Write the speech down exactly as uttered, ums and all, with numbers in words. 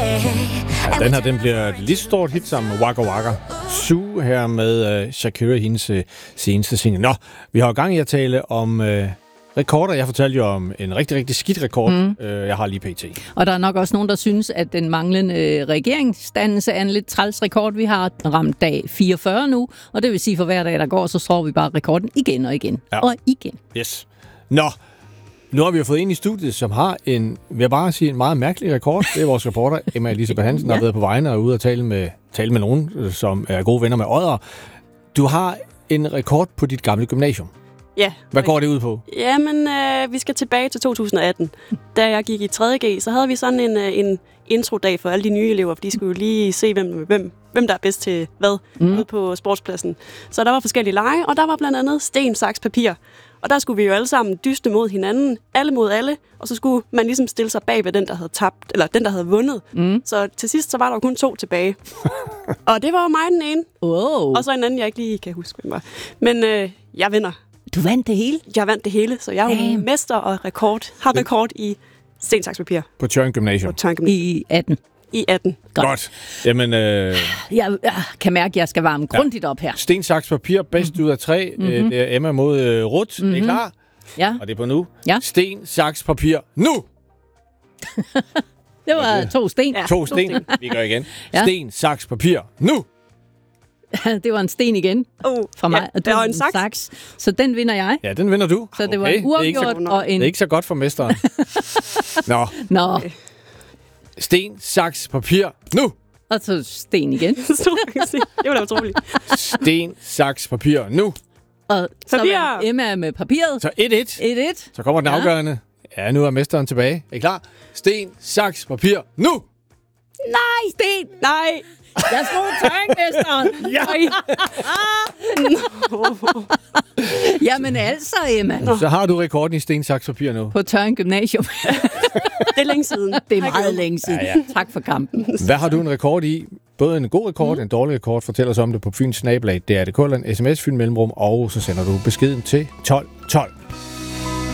Ja, den her, den bliver et lige stort hit sammen med Waka Waka. Sue her med uh, Shakira, hendes uh, seneste single. Nå, vi har jo gang i at tale om uh, rekorder. Jeg fortalte jo om en rigtig, rigtig skidt rekord, mm. uh, jeg har lige pt. Og der er nok også nogen, der synes, at den manglende regeringsdannelse er en lidt træls rekord. Vi har ramt dag fireogfyrre nu, og det vil sige, for hver dag, der går, så slår vi bare rekorden igen og igen. Ja. Og igen. Yes. Nå, nu har vi jo fået en i studiet, som har en, vil jeg bare sige, en meget mærkelig rekord. Det er vores reporter, Emma Elisabeth Hansen, der ja. har været på vegne og er ude og tale med, tale med nogen, som er gode venner med Odder. Du har en rekord på dit gamle gymnasium. Ja. Hvad går det ud på? Jamen, øh, vi skal tilbage til to tusind atten. Da jeg gik i tredje G, så havde vi sådan en, en introdag for alle de nye elever, for de skulle jo lige se, hvem, hvem, hvem der er bedst til hvad mm. ude på sportspladsen. Så der var forskellige lege, og der var blandt andet sten, saks, papir. Og der skulle vi jo alle sammen dyste mod hinanden, alle mod alle, og så skulle man ligesom stille sig bag ved den, der havde tabt, eller den, der havde vundet. Mm. Så til sidst, så var der jo kun to tilbage. Og det var jo mig den ene. Wow. Og så en anden, jeg ikke lige kan huske, hvem var. Men øh, jeg vinder. Du vandt det hele? Jeg vandt det hele, så jeg er jo mester og rekord, har rekord i sten, saks, papir. På Tjørn Gymnasium? På Tjørn Gymnasium. I atten? I atten. Godt. Godt. Jamen, øh... jeg, jeg kan mærke, at jeg skal varme grundigt ja. op her. Sten, saks, papir, bedst mm-hmm. ud af tre. Mm-hmm. Det er Emma mod øh, Ruth. Mm-hmm. Er I klar? Ja. Og det er på nu. Ja. Sten, saks, papir, nu! Det var to sten. Ja, to sten. sten. Vi gør igen. Ja. Sten, saks, papir, nu! Det var en sten igen uh, fra mig. Ja, og det var en saks. saks. Så den vinder jeg. Ja, den vinder du. Så det okay. var en uafgjort og en... Det er ikke så godt for mesteren. Nå. Nå. Okay. Sten, saks, papir, nu! Og så sten igen. Det var da utroligt. Sten, saks, papir, nu! Og så var Emma med papiret. Så et et. et et. Så kommer den afgørende. Ja. ja, nu er mesteren tilbage. Er I klar? Sten, saks, papir, nu! Nej! Sten! Nej! Jeg slog tørringmesteren! Ja! Jamen altså, Emma. Så har du rekorden i sten, saks, papir nu. På Tørring Gymnasium. Det er længe siden. Det er meget længe siden. Ja, ja. Tak for kampen. Hvad har du en rekord i? Både en god rekord, mm. en dårlig rekord. Fortæl os om det på Fyns Snabelag. Det er det Kulland, sms Fyn Mellemrum, og så sender du beskeden til tolv tolv.